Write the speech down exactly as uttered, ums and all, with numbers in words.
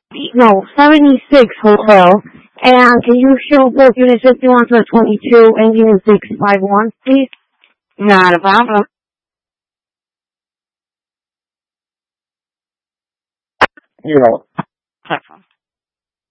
No, seventy-six hotel. And can you show both units fifty-one to twenty-two and unit six five one, please? Not a problem. Zero. Platform.